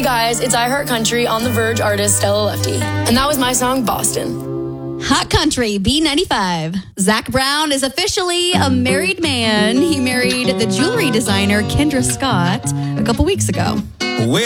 Hey guys, it's I Heart Country on the Verge artist Stella Lefty. And that was my song, Boston. Hot Country, B95. Zach Brown is officially a married man. He married the jewelry designer Kendra Scott a couple weeks ago.